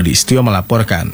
Budi Setio melaporkan.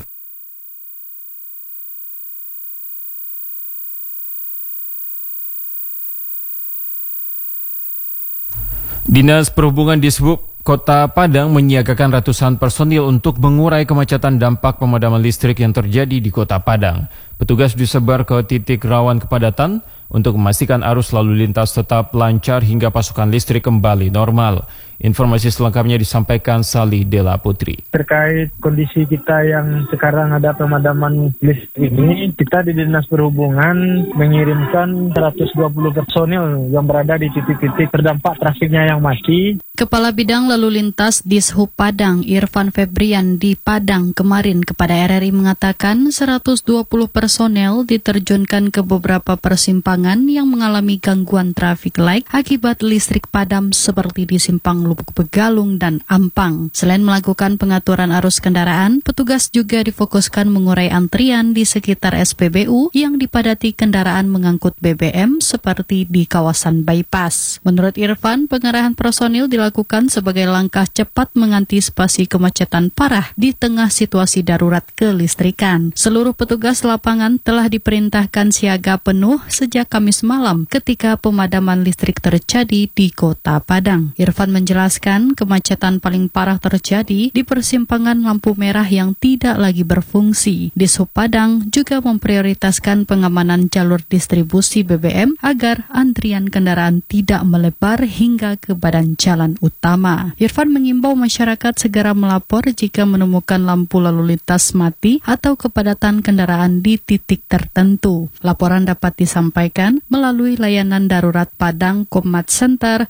Dinas Perhubungan Dishub Kota Padang menyiagakan ratusan personil untuk mengurai kemacetan dampak pemadaman listrik yang terjadi di Kota Padang. Petugas disebar ke titik rawan kepadatan untuk memastikan arus lalu lintas tetap lancar hingga pasokan listrik kembali normal. Informasi selengkapnya disampaikan Salih Dela Putri. Terkait kondisi kita yang sekarang ada pemadaman listrik ini, kita di Dinas Perhubungan mengirimkan 120 personil yang berada di titik-titik terdampak trafiknya yang mati. Kepala Bidang Lalu Lintas Dishub Padang, Irfan Febrian di Padang kemarin kepada RRI mengatakan 120 personel diterjunkan ke beberapa persimpangan yang mengalami gangguan traffic light akibat listrik padam seperti di Simpang Lubuk Begalung dan Ampang. Selain melakukan pengaturan arus kendaraan, petugas juga difokuskan mengurai antrian di sekitar SPBU yang dipadati kendaraan mengangkut BBM seperti di kawasan bypass. Menurut Irfan, pengerahan personil dilakukan sebagai langkah cepat mengantisipasi kemacetan parah di tengah situasi darurat kelistrikan. Seluruh petugas lapangan telah diperintahkan siaga penuh sejak Kamis malam ketika pemadaman listrik terjadi di Kota Padang. Irfan menjelaskan kemacetan paling parah terjadi di persimpangan lampu merah yang tidak lagi berfungsi. Dishub Padang juga memprioritaskan pengamanan jalur distribusi BBM agar antrian kendaraan tidak melebar hingga ke badan jalan utama. Irfan mengimbau masyarakat segera melapor jika menemukan lampu lalu lintas mati atau kepadatan kendaraan di titik tertentu. Laporan dapat disampaikan melalui layanan darurat Padang Command Center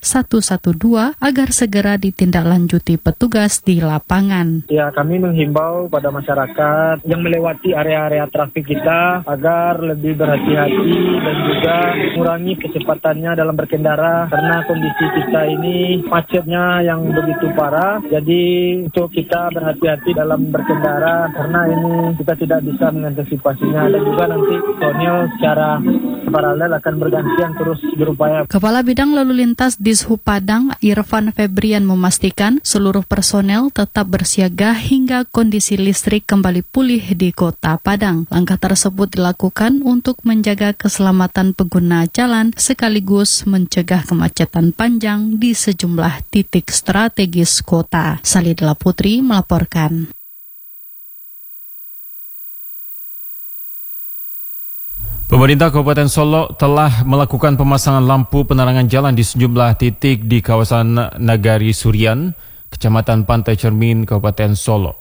112 agar segera ditindaklanjuti petugas di lapangan. Ya, kami menghimbau pada masyarakat yang melewati area-area trafik kita agar lebih berhati-hati dan juga mengurangi kecepatannya dalam berkendara karena kondisi kita ini macetnya yang begitu parah. Jadi untuk kita berhati-hati dalam berkendara karena ini kita tidak bisa mengantisipasinya dan juga nanti personil secara paralel akan bergantian terus berupaya. Kepala Bidang Lalu Lintas Dishub Padang, Irfan Febrian memastikan seluruh personel tetap bersiaga hingga kondisi listrik kembali pulih di Kota Padang. Langkah tersebut dilakukan untuk menjaga keselamatan pengguna jalan sekaligus mencegah kemacetan panjang di sejumlah titik strategis kota. Salih Dela Putri melaporkan. Pemerintah Kabupaten Solo telah melakukan pemasangan lampu penerangan jalan di sejumlah titik di kawasan Nagari Surian, Kecamatan Pantai Cermin, Kabupaten Solo.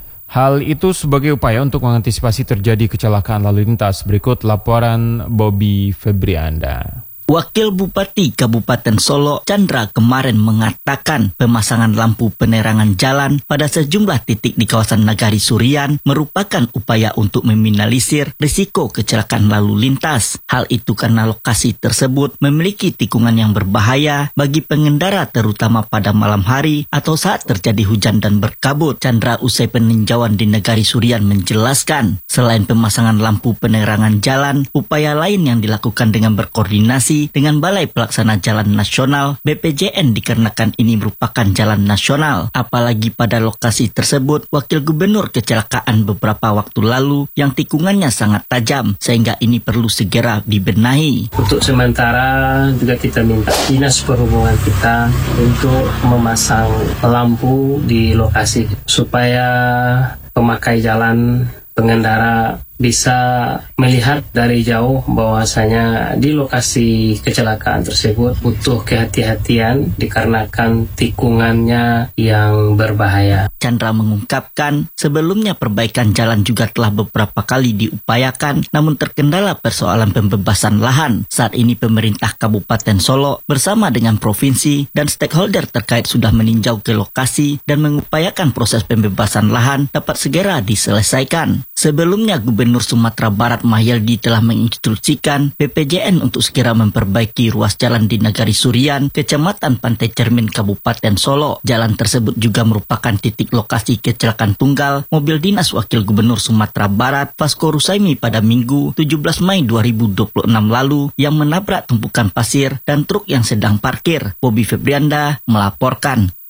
Hal itu sebagai upaya untuk mengantisipasi terjadi kecelakaan lalu lintas. Berikut laporan Bobby Febrianda. Wakil Bupati Kabupaten Solo, Chandra, kemarin mengatakan pemasangan lampu penerangan jalan pada sejumlah titik di kawasan Nagari Surian merupakan upaya untuk meminimalisir risiko kecelakaan lalu lintas. Hal itu karena lokasi tersebut memiliki tikungan yang berbahaya bagi pengendara terutama pada malam hari atau saat terjadi hujan dan berkabut. Chandra usai peninjauan di Nagari Surian menjelaskan, selain pemasangan lampu penerangan jalan, upaya lain yang dilakukan dengan berkoordinasi dengan Balai Pelaksana Jalan Nasional BPJN dikarenakan ini merupakan jalan nasional. Apalagi pada lokasi tersebut, Wakil Gubernur kecelakaan beberapa waktu lalu yang tikungannya sangat tajam sehingga ini perlu segera dibenahi. Untuk sementara juga kita minta Dinas Perhubungan kita untuk memasang lampu di lokasi supaya pemakai jalan, pengendara bisa melihat dari jauh bahwasanya di lokasi kecelakaan tersebut butuh kehati-hatian dikarenakan tikungannya yang berbahaya. Chandra mengungkapkan sebelumnya perbaikan jalan juga telah beberapa kali diupayakan namun terkendala persoalan pembebasan lahan. Saat ini pemerintah Kabupaten Solo bersama dengan provinsi dan stakeholder terkait sudah meninjau ke lokasi dan mengupayakan proses pembebasan lahan dapat segera diselesaikan. Sebelumnya Gubernur Sumatera Barat Mahyildi telah menginstruksikan BPJN untuk segera memperbaiki ruas jalan di Nagari Surian, Kecamatan Pantai Cermin, Kabupaten Solo. Jalan tersebut juga merupakan titik lokasi kecelakaan tunggal mobil dinas Wakil Gubernur Sumatera Barat Vasco Rusaimi pada Minggu 17 Mei 2026 lalu yang menabrak tumpukan pasir dan truk yang sedang parkir. Bobby Febrianda melaporkan.